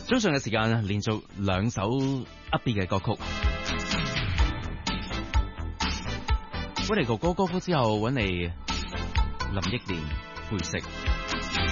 早上嘅時間連續兩首 upbeat 嘅歌曲，揾嚟哥哥歌曲之後，揾嚟林憶蓮配色。